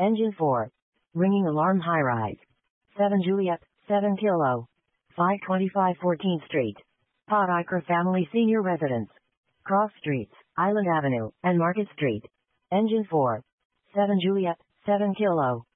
Engine 4. Ringing alarm high rise. 7 Juliet, 7 Kilo. 525 14th Street. Pod Iker Family Senior Residence. Cross Streets, Island Avenue, and Market Street. Engine 4. 7 Juliet, 7 Kilo.